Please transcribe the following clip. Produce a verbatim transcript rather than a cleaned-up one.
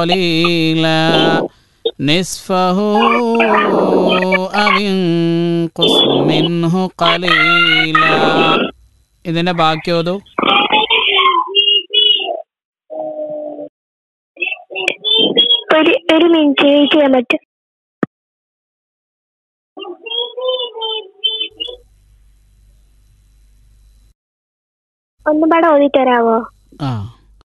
قليلا نصفه أو انقص منه قليلا. ഇതിന്റെ ബാക്കി ഓതൂ. ഒരു ഒരു മിനിറ്റ് വെയിറ്റ് ചെയ്യാൻ പറ്റും. ഒന്നും പാടെ ഓതി തരാവോ? ആ